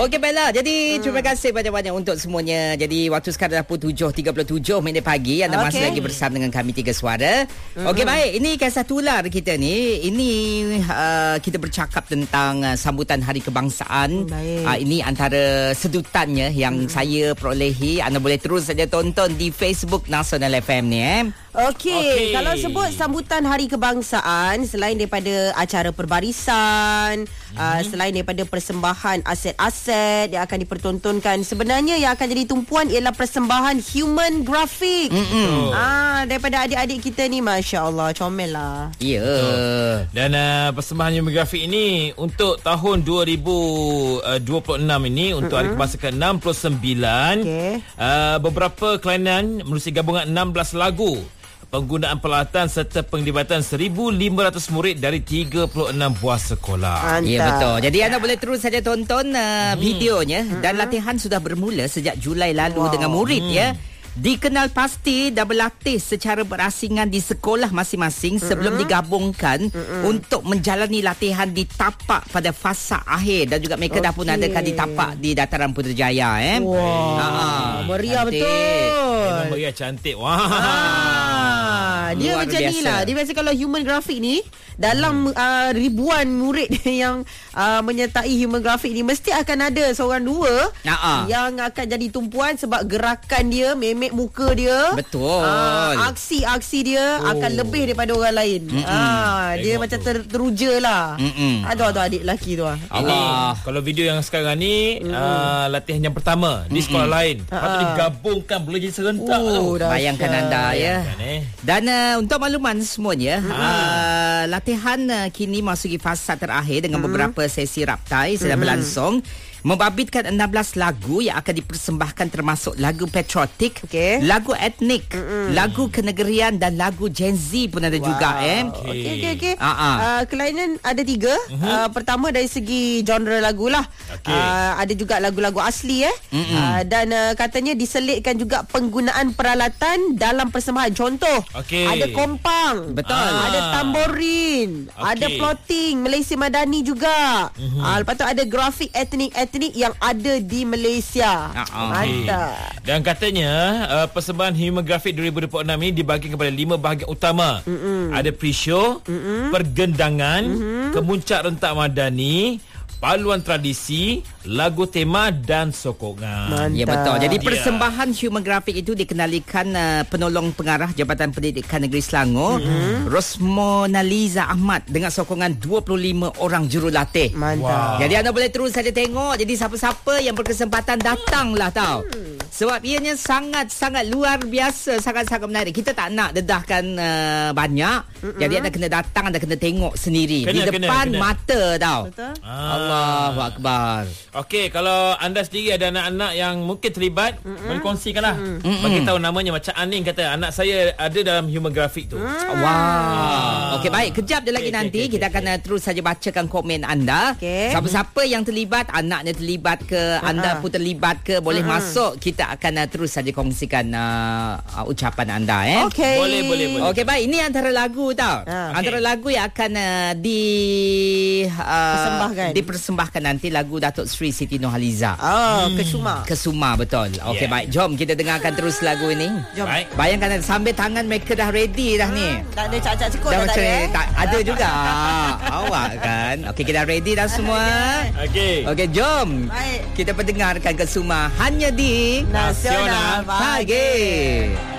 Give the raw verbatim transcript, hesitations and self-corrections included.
Okey baiklah. Jadi hmm. terima kasih banyak-banyak untuk semuanya. Jadi waktu sekarang dah pukul tujuh tiga puluh tujuh minit pagi. Anda okay. masih lagi bersama dengan kami Tiga Suara. Hmm. Okey baik. Ini kisah tular kita ni. Ini uh, kita bercakap tentang uh, sambutan Hari Kebangsaan. Hmm, uh, ini antara sedutannya yang hmm. saya perolehi. Anda boleh terus saja tonton di Facebook Nasional F M ni eh. Okey, okay. Kalau sebut sambutan Hari Kebangsaan, selain daripada acara perbarisan, mm-hmm. uh, selain daripada persembahan aset-aset yang akan dipertontonkan, sebenarnya yang akan jadi tumpuan ialah persembahan human graphic. Mm-hmm. Ah, daripada adik-adik kita ni, Masya Allah, comel lah. Ya. Yeah. Dan uh, persembahan human graphic ini untuk tahun dua ribu dua puluh enam ini, untuk mm-hmm. Hari Kebangsaan ke enam puluh sembilan, okay. uh, beberapa kelainan menerusi gabungan enam belas lagu, penggunaan peralatan serta penglibatan seribu lima ratus murid dari tiga puluh enam buah sekolah. Ya, betul. Jadi anda boleh terus saja tonton uh, hmm. videonya. hmm. Dan latihan sudah bermula sejak Julai lalu wow. dengan murid hmm. ya. Dikenal pasti dah berlatih secara berasingan di sekolah masing-masing mm-hmm. sebelum digabungkan mm-hmm. untuk menjalani latihan di tapak pada fasa akhir, dan juga mereka okay. dah pun adakan di tapak di Dataran Putrajaya eh. Wow. Ha, meriah betul. Memang meriah, cantik. Wah. Ha, dia luar macam biasa. ni lah. Dia biasa kalau human graphic ni dalam uh, ribuan murid yang uh, menyertai human graphic ni, mesti akan ada seorang dua uh-uh. yang akan jadi tumpuan sebab gerakan dia, memek muka dia, betul. Uh, aksi-aksi dia oh. akan lebih daripada orang lain. Ah, dia macam ter, teruja lah. Aduh, aduh adik lelaki tu lah. Allah. Kalau video yang sekarang ni uh, latihan yang pertama di sekolah lain, uh-uh. patut digabungkan boleh jadi serentak oh, tu. Bayangkan anda ya. Bayangkan, eh. Dan uh, untuk makluman semuanya, hmm. uh, latihan uh, kini masuki fasa terakhir dengan hmm. beberapa sesi raptai sedang hmm. berlangsung, membabitkan enam belas lagu yang akan dipersembahkan, termasuk lagu patriotik, okay. lagu etnik, mm-mm. lagu kenegerian dan lagu Gen Z pun ada wow. juga eh. Okey okey okey. Uh-huh. Uh, kelainan ada tiga. Uh-huh. Uh, pertama dari segi genre lagu lah. Okay. Uh, ada juga lagu-lagu asli eh. Uh, dan uh, katanya diselitkan juga penggunaan peralatan dalam persembahan. Contoh, okay. ada kompang, betul. Uh, ada tamborin, okay. ada plotting Malaysia Madani juga. Uh-huh. Uh, lepas tu ada grafik etnik-etnik yang ada di Malaysia. Okay. Mantap. Dan katanya uh, persembahan human graphic dua ribu dua puluh enam ini dibagi kepada lima bahagian utama. Mm-mm. Ada pre-show, Mm-mm. pergendangan, Mm-mm. kemuncak rentak madani, paluan tradisi, lagu tema dan sokongan. Mantap. Ya betul. Jadi persembahan yeah. human graphic itu dikenalikan uh, penolong pengarah Jabatan Pendidikan Negeri Selangor, mm-hmm. Rosmonaliza Ahmad, dengan sokongan dua puluh lima orang jurulatih. Mantap. Wow. Jadi anda boleh terus saja tengok. Jadi siapa-siapa yang berkesempatan datanglah tau. Hmm. Sebab ianya sangat-sangat luar biasa, sangat-sangat menarik. Kita tak nak dedahkan uh, banyak. Mm-hmm. Jadi anda kena datang, anda kena tengok sendiri kena, di depan kena, kena. mata tau. Betul. Ah. Allahu Akbar. Okey, kalau anda sendiri ada anak-anak yang mungkin terlibat, mm-hmm. boleh kongsikanlah. Mm-hmm. Bagi tahu namanya, macam Aning kata anak saya ada dalam human graphic tu. Mm. Wow. Okey baik, kejap je lagi okay, nanti okay, kita okay, akan okay. terus saja bacakan komen anda. Okay. Siapa-siapa yang terlibat, anaknya terlibat ke, uh-huh. anda pun terlibat ke, boleh uh-huh. masuk. Kita akan uh, terus saja kongsikan uh, uh, ucapan anda eh. Okey. Boleh boleh boleh. Okey baik, ini antara lagu tau. Uh, okay. Antara lagu yang akan uh, di uh, persembahkan. dipersembahkan nanti lagu Datuk Seri Siti Nurhaliza. Oh, hmm. Kesuma. Kesuma betul. Okey yeah. baik, jom kita dengarkan terus lagu ini. Jom. Baik. Bayangkan sambil tangan mereka dah ready dah ni. Tak ada cak-cak cikut dah, dah tak ada. Eh? Tak ada juga. Awak kan. Okey, kita dah ready dah semua. Okey. Okey, jom. Baik. Kita pendengarkan Kesuma hanya di Nasional Pagi.